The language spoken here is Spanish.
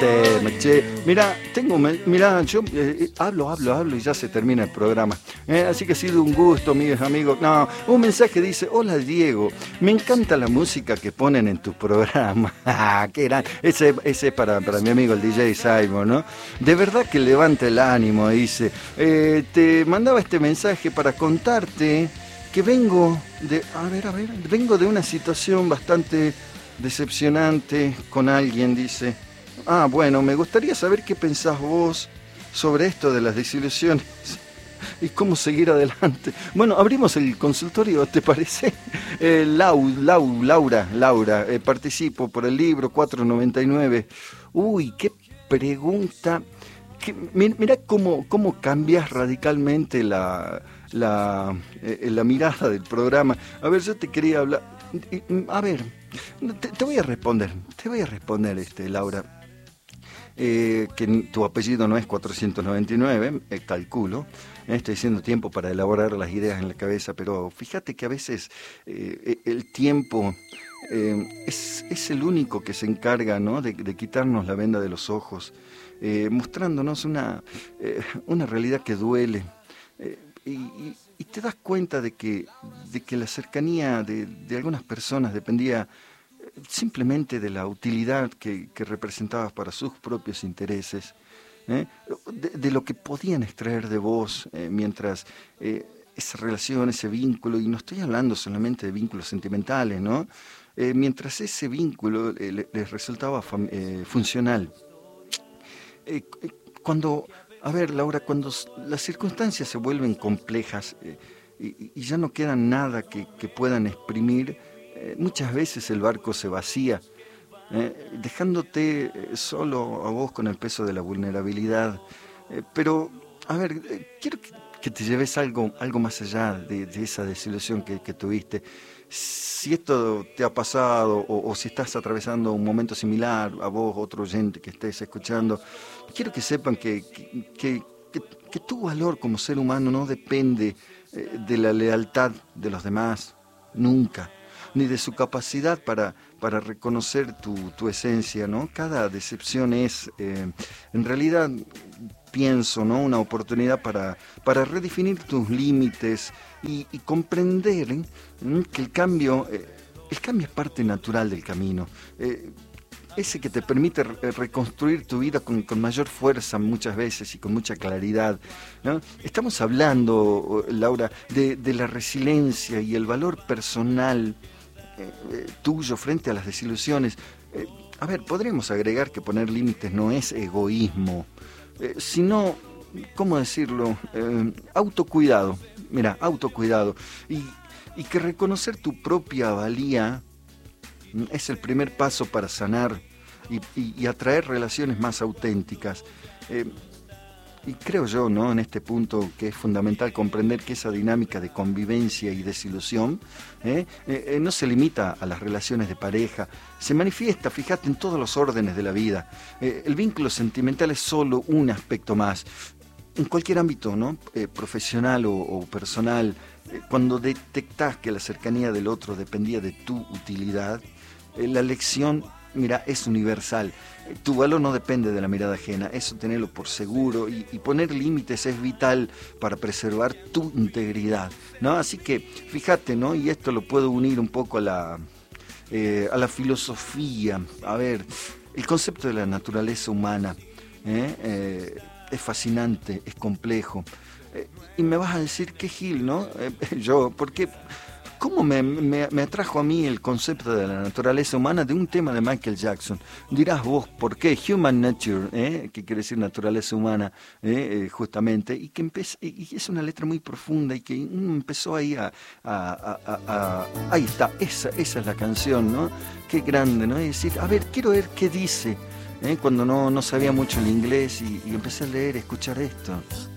tema, che. Mirá, yo hablo y ya se termina el programa. Así que ha sido un gusto, amigos. No, un mensaje dice: hola Diego, me encanta la música que ponen en tu programa. Qué gran. Ese es para mi amigo el DJ Simon, ¿no? De verdad que levanta el ánimo, dice. Te mandaba este mensaje para contarte que vengo de una situación bastante decepcionante con alguien, dice. Bueno, me gustaría saber qué pensás vos sobre esto de las desilusiones y cómo seguir adelante. Bueno, abrimos el consultorio, ¿te parece? Laura, participo por el libro 499. Uy, qué pregunta. Mira cómo cambias radicalmente la mirada del programa. A ver, yo te quería hablar. A ver, te voy a responder, Laura. Que tu apellido no es 499, calculo. Estoy haciendo tiempo para elaborar las ideas en la cabeza, pero fíjate que a veces el tiempo es el único que se encarga, ¿no?, de quitarnos la venda de los ojos, mostrándonos una realidad que duele. Y te das cuenta de que la cercanía de algunas personas dependía simplemente de la utilidad que representabas para sus propios intereses, de lo que podían extraer de vos mientras esa relación, ese vínculo, y no estoy hablando solamente de vínculos sentimentales, ¿no? Mientras ese vínculo les resultaba funcional. Laura, cuando las circunstancias se vuelven complejas y ya no queda nada que puedan exprimir, muchas veces el barco se vacía, dejándote solo a vos con el peso de la vulnerabilidad. Pero, quiero que te lleves algo más allá de esa desilusión que tuviste. Si esto te ha pasado o si estás atravesando un momento similar, a vos, otro oyente que estés escuchando, quiero que sepan que tu valor como ser humano no depende de la lealtad de los demás, nunca, ni de su capacidad para reconocer tu esencia, ¿no? Cada decepción es, en realidad, pienso, ¿no?, una oportunidad para redefinir tus límites y comprender que el cambio es parte natural del camino. Ese que te permite reconstruir tu vida con mayor fuerza muchas veces y con mucha claridad, ¿no? Estamos hablando, Laura, de la resiliencia y el valor personal tuyo frente a las desilusiones. Podríamos agregar que poner límites no es egoísmo, sino, ¿cómo decirlo?, autocuidado. Mira, autocuidado. Y que reconocer tu propia valía es el primer paso para sanar y atraer relaciones más auténticas. Y creo yo, ¿no?, en este punto, que es fundamental comprender que esa dinámica de convivencia y desilusión no se limita a las relaciones de pareja, se manifiesta, fíjate, en todos los órdenes de la vida. El vínculo sentimental es solo un aspecto más. En cualquier ámbito, ¿no?, profesional o personal, cuando detectás que la cercanía del otro dependía de tu utilidad, la lección, mira, es universal. Tu valor no depende de la mirada ajena, eso tenerlo por seguro, y poner límites es vital para preservar tu integridad, ¿no? Así que fíjate, ¿no?, y esto lo puedo unir un poco a la filosofía. El concepto de la naturaleza humana es fascinante, es complejo. Y me vas a decir, qué gil, ¿no? Porque ¿cómo me atrajo a mí el concepto de la naturaleza humana de un tema de Michael Jackson? Dirás vos, ¿por qué? Human Nature, que quiere decir naturaleza humana, justamente, y y es una letra muy profunda y que uno empezó ahí ahí está, esa es la canción, ¿no? Qué grande, ¿no? Es decir, quiero ver qué dice, cuando no sabía mucho el inglés y empecé a leer, escuchar esto.